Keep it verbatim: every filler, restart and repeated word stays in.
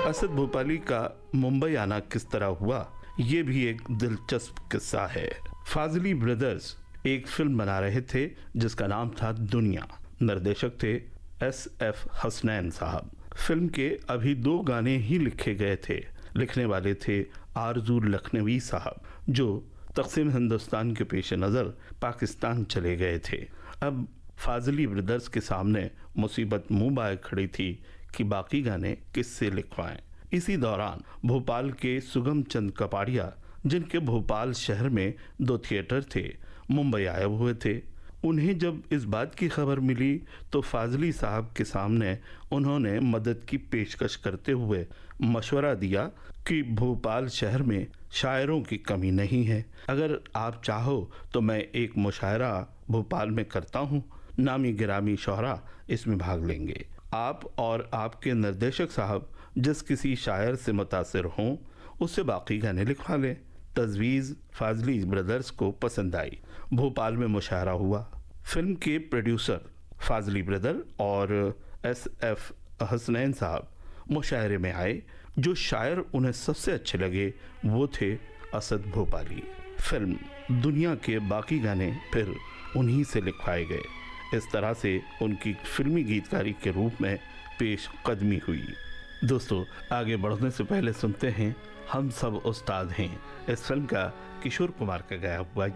असद भोपाली का मुंबई आना किस तरह हुआ, ये भी एक दिलचस्प किस्सा है। फाजली ब्रदर्स एक फिल्म बना रहे थे जिसका नाम था दुनिया। निर्देशक थे एस एफ हसनैन साहब। फिल्म के अभी दो गाने ही लिखे गए थे। लिखने वाले थे आरजू लखनवी साहब, जो तकसीम हिंदुस्तान के पेश नज़र पाकिस्तान चले गए थे। अब फाजली ब्रदर्स के सामने मुसीबत मुंह बाए खड़ी थी कि बाकी गाने किससे लिखवाएं। इसी दौरान भोपाल के सुगम चंद कपाड़िया, जिनके भोपाल शहर में दो थिएटर थे, मुंबई आए हुए थे। उन्हें जब इस बात की खबर मिली तो फाजली साहब के सामने उन्होंने मदद की पेशकश करते हुए मशवरा दिया कि भोपाल शहर में शायरों की कमी नहीं है। अगर आप चाहो तो मैं एक मुशायरा भोपाल में करता हूँ, नामी गिरामी शोहरा इसमें भाग लेंगे। आप और आपके निर्देशक साहब जिस किसी शायर से मुतासिर हों उससे बाकी गाने लिखवा लें। तजवीज़ फाजली ब्रदर्स को पसंद आई। भोपाल में मुशायरा हुआ। फिल्म के प्रोड्यूसर फाजली ब्रदर और एस एफ हसनैन साहब मुशायरे में आए। जो शायर उन्हें सबसे अच्छे लगे वो थे असद भोपाली। फिल्म दुनिया के बाकी गाने फिर उन्हीं से लिखवाए गए। इस तरह से उनकी फिल्मी गीतकारी के रूप में पेश कदमी हुई। दोस्तों, आगे बढ़ने से पहले सुनते हैं हम सब उस्ताद हैं। इस फिल्म का किशोर कुमार का गाया हुआ